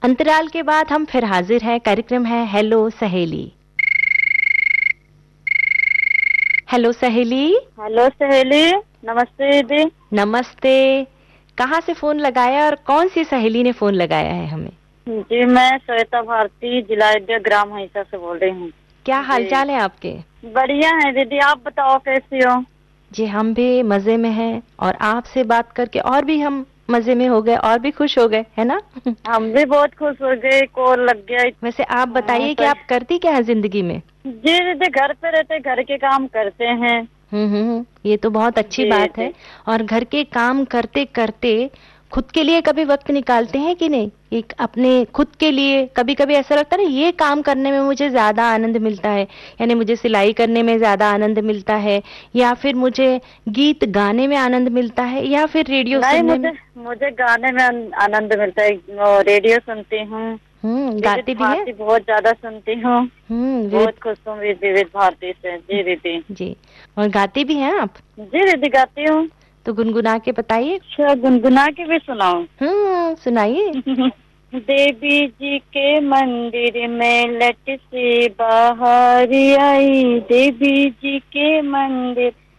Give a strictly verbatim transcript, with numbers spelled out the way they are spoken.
अंतराल के बाद हम फिर हाजिर हैं। कार्यक्रम है हेलो सहेली। हेलो सहेली। हेलो सहेली, नमस्ते दीदी। नमस्ते। कहाँ से फोन लगाया और कौन सी सहेली ने फोन लगाया है हमें? जी मैं श्वेता भारती, जिला अयोध्या, ग्राम हिंसा से बोल रही हूँ। क्या हालचाल है आपके? बढ़िया है दीदी, आप बताओ कैसी हो? जी हम भी मजे में हैं और आपसे बात करके और भी हम मजे में हो गए और भी खुश हो गए, है ना? हम भी बहुत खुश हो गए, कॉल लग गया। वैसे आप हाँ, बताइए कि तो आप करती क्या है जिंदगी में? जी दीदी, घर पे रहते, घर के काम करते हैं। हम्म हम्म ये तो बहुत अच्छी जी बात जी। है। और घर के काम करते करते खुद के लिए कभी वक्त निकालते हैं कि नहीं? एक अपने खुद के लिए कभी कभी ऐसा लगता है ना, ये काम करने में मुझे ज्यादा आनंद मिलता है, यानी मुझे सिलाई करने में ज्यादा आनंद मिलता है, या फिर मुझे गीत गाने में आनंद मिलता है, या फिर रेडियो नहीं, सुनने मुझे में। मुझे गाने में आन- आनंद मिलता है। और रेडियो सुनती हूँ, हम्म विविध गाते भी हैं? भारती बहुत ज्यादा सुनती हूँ। हम्म बहुत विविध। खुश हूँ विविध भारती से। जी दीदी। जी। और गाते भी हैं आप? जी दीदी, गाती हूँ। तो गुनगुना के बताइए। अच्छा, गुनगुना के भी सुनाऊं? हम्म सुनाइए। देवी जी के मंदिर में लट से बाहर आई, देवी जी के मंदिर